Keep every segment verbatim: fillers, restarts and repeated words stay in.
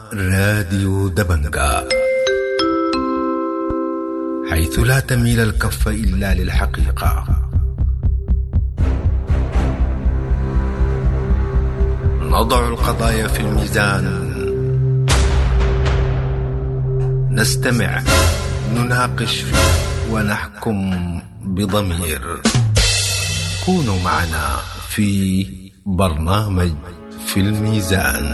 راديو دبنجا، حيث لا تميل الكف إلا للحقيقة. نضع القضايا في الميزان، نستمع، نناقش ونحكم بضمير. كونوا معنا في برنامج في الميزان.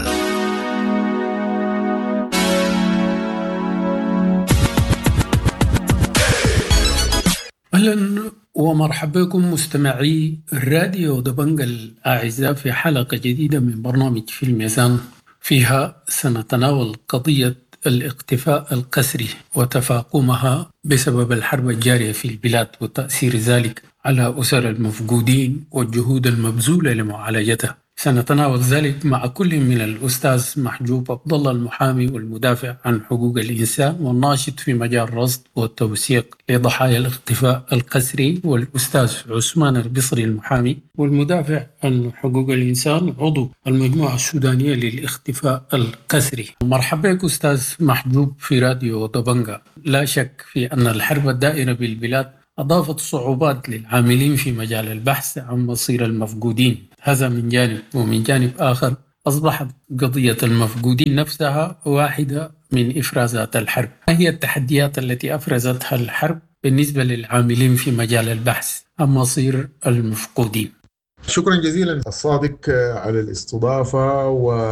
أهلا ومرحبا بكم مستمعي الراديو دبنجا الأعزاء في حلقة جديدة من برنامج في الميزان، فيها سنتناول قضية الاختفاء القسري وتفاقمها بسبب الحرب الجارية في البلاد وتأثير ذلك على أسر المفقودين والجهود المبذولة لمعالجتها. سنتناول ذلك مع كل من الأستاذ محجوب عبد الله المحامي والمدافع عن حقوق الإنسان والناشط في مجال الرصد والتوثيق لضحايا الاختفاء القسري، والأستاذ عثمان البصري المحامي والمدافع عن حقوق الإنسان عضو المجموعة السودانية للاختفاء القسري. مرحبا بك أستاذ محجوب في راديو دبنجا. لا شك في أن الحرب الدائرة بالبلاد أضافت صعوبات للعاملين في مجال البحث عن مصير المفقودين، هذا من جانب، ومن جانب آخر أصبحت قضية المفقودين نفسها واحدة من إفرازات الحرب. ما هي التحديات التي أفرزتها الحرب بالنسبة للعاملين في مجال البحث عن مصير المفقودين؟ شكرا جزيلا الصادق على الاستضافة.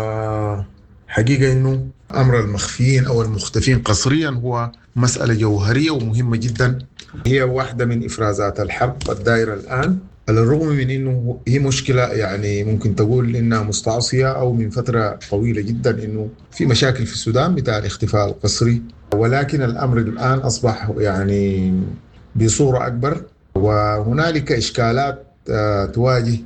وحقيقة أنه أمر المخفيين أو المختفين قسريا هو مسألة جوهرية ومهمة جدا، هي واحدة من إفرازات الحرب الدائرة الآن، على الرغم من أنه هي مشكلة يعني ممكن تقول إنها مستعصية أو من فترة طويلة جدا إنه في مشاكل في السودان بتاع الاختفاء القسري، ولكن الأمر الآن أصبح يعني بصورة أكبر، وهنالك إشكالات تواجه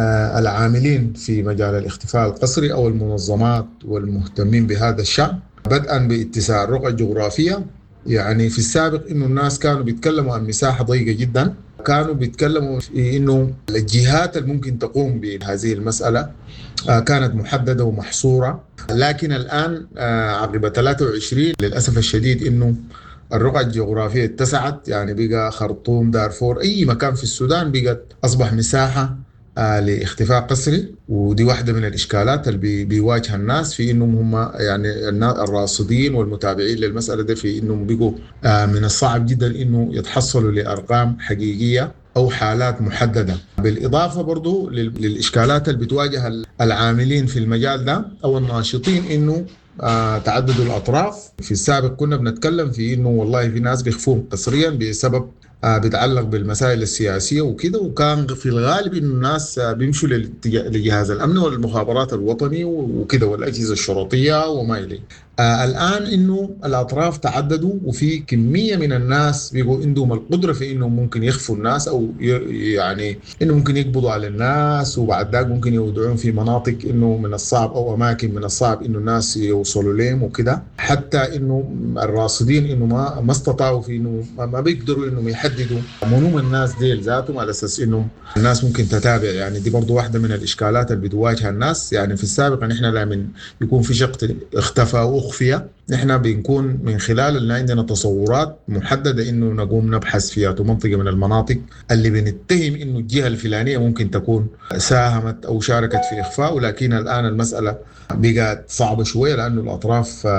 العاملين في مجال الاختفاء القسري أو المنظمات والمهتمين بهذا الشأن، بدءا باتساع الرقعة الجغرافية. يعني في السابق إنه الناس كانوا بيتكلموا عن مساحة ضيقة جدا، كانوا بيتكلموا في إنه الجهات اللي ممكن تقوم بهذه المسألة كانت محددة ومحصورة، لكن الآن عقب ثلاثة وعشرين للأسف الشديد إنه الرقعة الجغرافية اتسعت، يعني بقى خرطوم، دارفور، أي مكان في السودان بقت أصبح مساحة لاختفاء قسري. ودي واحدة من الإشكالات اللي بيواجه الناس في إنهم هم يعني الراصدين والمتابعين للمسألة دي، في إنهم بيقوا من الصعب جدا إنه يتحصلوا لأرقام حقيقية أو حالات محددة. بالإضافة برضو للإشكالات اللي بتواجه العاملين في المجال ده أو الناشطين، إنه آه تعدد الأطراف. في السابق كنا بنتكلم في إنه والله في ناس بيخفون قسريا بسبب آه بيتعلق بالمسائل السياسية وكده، وكان في الغالب إنه الناس آه بيمشوا لجهاز الأمن والمخابرات الوطني وكده والأجهزة الشرطية وما إليه. آه الآن إنه الأطراف تعددوا، وفي كمية من الناس بيقوا عندهم القدرة في إنه ممكن يخفوا الناس، أو يعني إنه ممكن يقبضوا على الناس، وبعد ذلك ممكن يودعون في مناطق إنه من الصعب أو أماكن من الصعب إنه الناس يوصلوا لهم وكده، حتى إنه الراصدين إنه ما ما استطاعوا في إنه ما بيقدروا إنهم يحددوا منهم الناس دي ذاتهم، على أساس إنه الناس ممكن تتابع. يعني دي برضو واحدة من الإشكالات اللي بتواجه الناس. يعني في السابق إن إحنا لما يكون في شخص اختفى وأخفية، نحن بنكون من خلال اللي عندنا تصورات محددة إنه نقوم نبحث فيها منطقة من المناطق اللي بنتهم إنه الجهة الفلانية ممكن تكون ساهمت أو شاركت في إخفاء، ولكن الآن المسألة بقت صعبة شوية لأنه الأطراف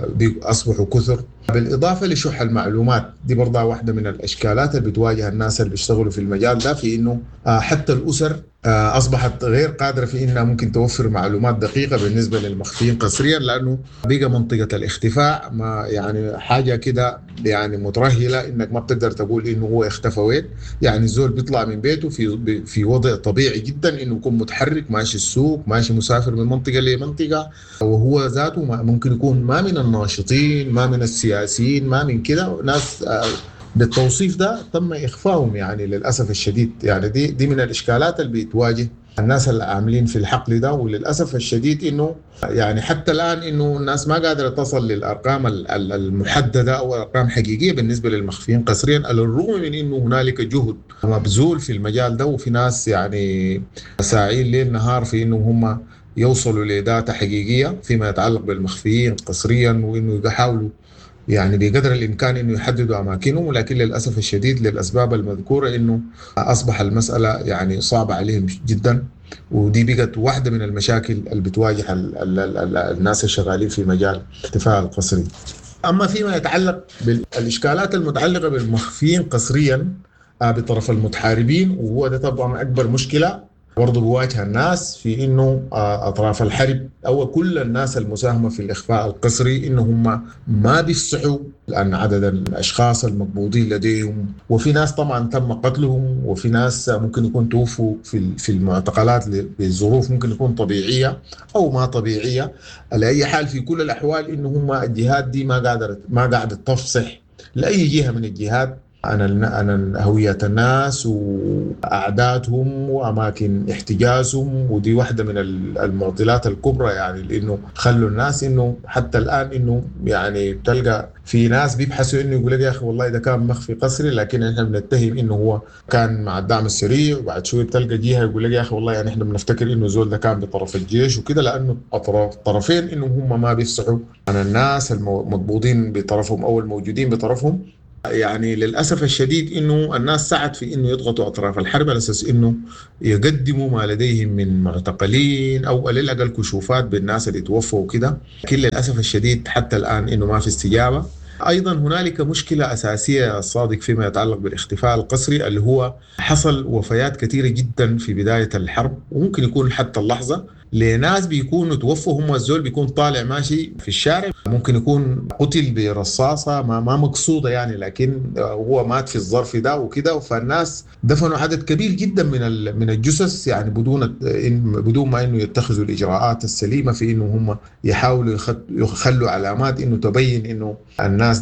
أصبحوا كثر. بالإضافة لشح المعلومات، دي برضه واحدة من الإشكالات اللي بتواجه الناس اللي بيشتغلوا في المجال ده، في إنه حتى الأسر أصبحت غير قادرة في إنها ممكن توفر معلومات دقيقة بالنسبة للمخفيين قسريا، لأنه بقى منطقة الاختفاء ما يعني حاجة كده يعني مترهلة، إنك ما بتقدر تقول إنه هو اختفى وين. يعني الزول بيطلع من بيته في في وضع طبيعي جدا، إنه يكون متحرك، ماشي السوق، ماشي مسافر من منطقة لمنطقة، وهو ذاته ممكن يكون ما من الناشطين، ما من السياسيين، ما من كده ناس بالتوصيف ده تم إخفائهم يعني للأسف الشديد. يعني دي دي من الإشكالات اللي بتواجه الناس اللي عاملين في الحقل ده. وللأسف الشديد إنه يعني حتى الآن إنه الناس ما قادرة تصل للأرقام المحددة أو أرقام حقيقية بالنسبة للمخفيين قسريا، على الرغم من إنه هنالك جهد مبذول في المجال ده، وفي ناس يعني ساعين ليل نهار في إنه هم يوصلوا لداتا حقيقية فيما يتعلق بالمخفيين قسريا، وإنه يحاولوا يعني بقدر الإمكان إنه يحددوا أماكنهم، ولكن للأسف الشديد للأسباب المذكورة إنه أصبح المسألة يعني صعبة عليهم جدا، ودي بقت واحدة من المشاكل اللي بتواجه ال ال ال الناس الشغالين في مجال الاختفاء القسري. أما فيما يتعلق بالإشكالات المتعلقة بالمخفيين قسريا بطرف المتحاربين، وهو ده طبعا أكبر مشكلة برضه بواجه الناس في انه اطراف الحرب او كل الناس المساهمه في الاخفاء القسري انهم ما بيفصحوا عن عدد الاشخاص المقبوضين لديهم، وفي ناس طبعا تم قتلهم، وفي ناس ممكن يكون توفوا في في المعتقلات بظروف ممكن يكون طبيعيه او ما طبيعيه. على اي حال في كل الاحوال انه هم الجهات دي ما قادره ما قاعده تفصح لاي جهه من الجهات عن عن هوية الناس وأعدادهم وأماكن احتجازهم، ودي واحدة من المعضلات الكبرى يعني، لأنه خلوا الناس إنه حتى الآن إنه يعني بتلقى في ناس بيبحثوا إنه يقول لك يا أخي والله ده كان مخفي قسري، لكن إحنا بنتهم إنه هو كان مع الدعم السريع، وبعد شوية بتلقى جهة يقول لك يا أخي والله يعني إحنا بنفتكر إنه زول ده كان بطرف الجيش وكده، لأنه أطراف طرفين إنه هم ما بيفصحوا عن الناس المقبوضين بطرفهم أو الموجودين بطرفهم. يعني للأسف الشديد إنه الناس سعت في إنه يضغطوا أطراف الحرب على أساس إنه يقدموا ما لديهم من معتقلين أو على الأقل كشوفات بالناس اللي توفوا وكده، لكن للأسف الشديد حتى الآن إنه ما في استجابة. أيضا هنالك مشكلة أساسية الصادق فيما يتعلق بالاختفاء القسري، اللي هو حصل وفيات كثيرة جدا في بداية الحرب، وممكن يكون حتى اللحظة لناس بيكونوا توفوا، هم الزول بيكون طالع ماشي في الشارع ممكن يكون قتل برصاصة ما, ما مقصودة يعني، لكن هو مات في الظرف ده وكده، فالناس دفنوا عدد كبير جدا من من الجثث يعني بدون بدون ما انه يتخذوا الإجراءات السليمة في انه هم يحاولوا يخلوا علامات انه تبين انه الناس